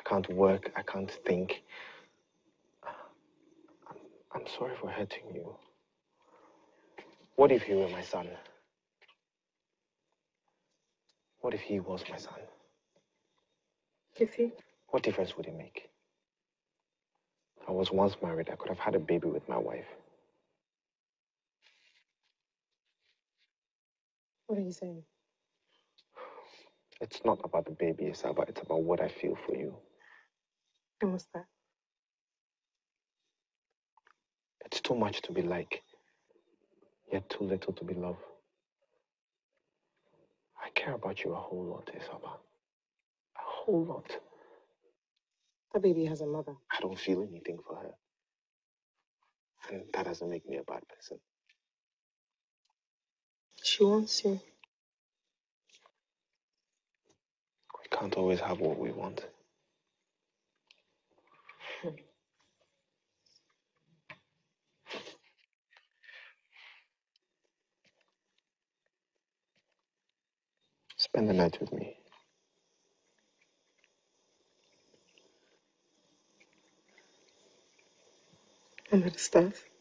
can't work. I can't think. I'm sorry for hurting you. What if he were my son? What if he was my son? If he? What difference would it make? I was once married. I could have had a baby with my wife. What are you saying? It's not about the baby, it's about what I feel for you. And what's that? It's too much to be like, yet too little to be loved. I care about you a whole lot, Isaba. A whole lot. That baby has a mother. I don't feel anything for her. And that doesn't make me a bad person. She wants you. We can't always have what we want. Spend the night with me. Under the stairs.